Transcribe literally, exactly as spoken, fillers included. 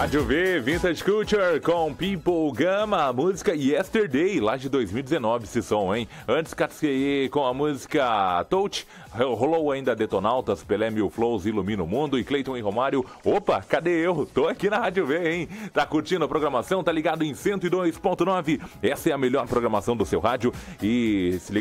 Rádio V, Vintage Culture com People Gama, música Yesterday, lá de dois mil e dezenove esse som, hein? Antes, Catsqueye com a música Touch, rolou ainda Detonautas, Pelé Mil Flows, Ilumina o Mundo e Cleiton e Romário. Opa, cadê eu? Tô aqui na Rádio V, hein? Tá curtindo a programação? Tá ligado em cento e dois ponto nove? Essa é a melhor programação do seu rádio e se liga